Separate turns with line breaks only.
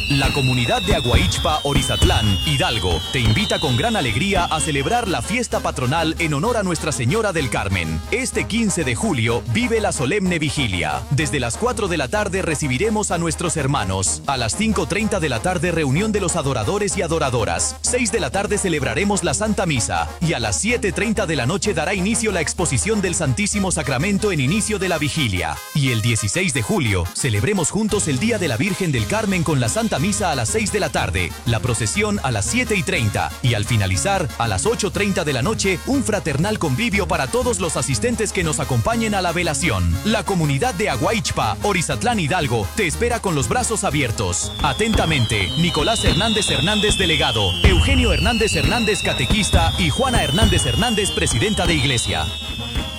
La comunidad de Aguaixpa, Orizatlán, Hidalgo, te invita con gran alegría a celebrar la fiesta patronal en honor a Nuestra Señora del Carmen. Este 15 de julio vive la solemne vigilia. Desde las 4 de la tarde recibiremos a nuestros hermanos. A las 5:30 de la tarde reunión de los adoradores y adoradoras. 6 de la tarde celebraremos la Santa Misa. Y a las 7:30 de la noche dará inicio la exposición del Santísimo Sacramento en inicio de la vigilia. Y el 16 de julio celebremos juntos el Día de la Virgen del Carmen con la Santa Misa a las 6 de la tarde, la procesión a las 7:30 y al finalizar, a las 8:30 de la noche, un fraternal convivio para todos los asistentes que nos acompañen a la velación. La comunidad de Aguaixpa, Orizatlán, Hidalgo, te espera con los brazos abiertos. Atentamente, Nicolás Hernández Hernández, delegado, Eugenio Hernández Hernández, catequista, y Juana Hernández Hernández, presidenta de iglesia.